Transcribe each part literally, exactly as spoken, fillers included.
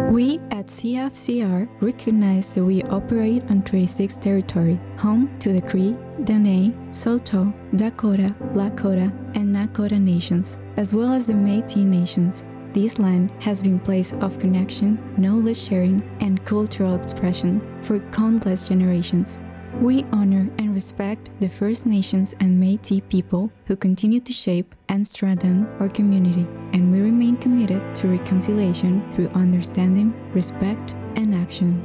We at C F C R recognize that we operate on thirty-six territory, home to the Cree, Dene, Saulteaux, Dakota, Lakota, and Nakota nations, as well as the Métis nations. This land has been a place of connection, knowledge sharing, and cultural expression for countless generations. We honor and respect the First Nations and Métis people who continue to shape and strengthen our community, and we remain committed to reconciliation through understanding, respect, and action.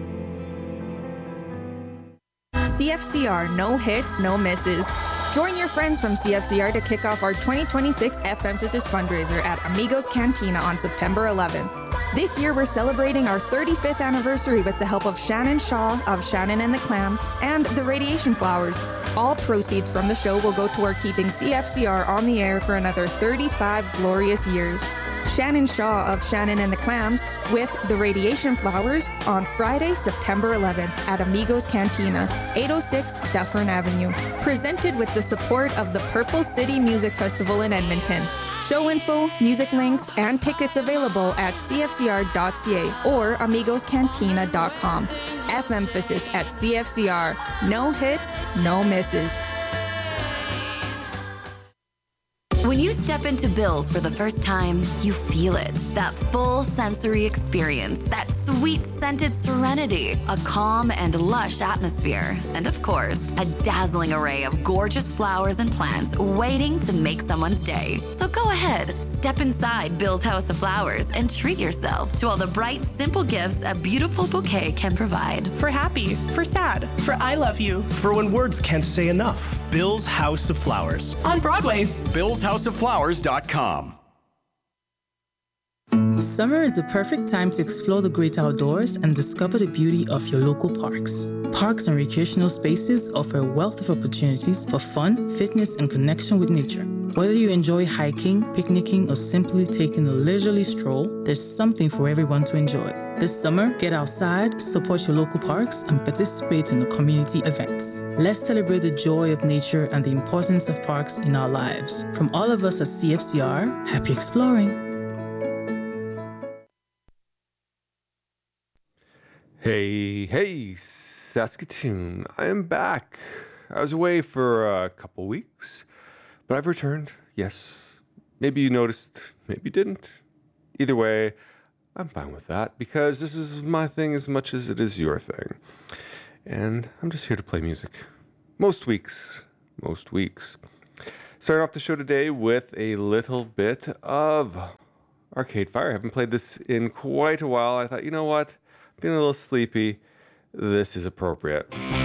C F C R, no hits, no misses. Join your friends from C F C R to kick off our twenty twenty-six F-Emphasis fundraiser at Amigos Cantina on September eleventh. This year, we're celebrating our thirty-fifth anniversary with the help of Shannon Shaw of Shannon and the Clams and the Radiation Flowers. All proceeds from the show will go toward keeping C F C R on the air for another thirty-five glorious years. Shannon Shaw of Shannon and the Clams with the Radiation Flowers on Friday, September eleventh at Amigos Cantina, eight oh six Dufferin Avenue. Presented with the support of the Purple City Music Festival in Edmonton. Show info, music links, and tickets available at c f c r dot c a or amigos cantina dot com. F-Emphasis at C F C R. No hits, no misses. When you step into Bill's for the first time, you feel it. That full sensory experience, that sweet scented serenity, a calm and lush atmosphere, and of course, a dazzling array of gorgeous flowers and plants waiting to make someone's day. So go ahead, step inside Bill's House of Flowers and treat yourself to all the bright, simple gifts a beautiful bouquet can provide. For happy, for sad, for I love you. For when words can't say enough. Bill's House of Flowers. On Broadway. bills house of flowers dot com. Summer is the perfect time to explore the great outdoors and discover the beauty of your local parks. Parks and recreational spaces offer a wealth of opportunities for fun, fitness, and connection with nature. Whether you enjoy hiking, picnicking, or simply taking a leisurely stroll, there's something for everyone to enjoy. This summer, get outside, support your local parks, and participate in the community events. Let's celebrate the joy of nature and the importance of parks in our lives. From all of us at C F C R, happy exploring! Hey, hey, Saskatoon. I am back. I was away for a couple weeks, but I've returned. Yes. Maybe you noticed, maybe you didn't. Either way, I'm fine with that because this is my thing as much as it is your thing. And I'm just here to play music. Most weeks. Most weeks. Starting off the show today with a little bit of Arcade Fire. I haven't played this in quite a while. I thought, you know what? Feeling a little sleepy. This is appropriate.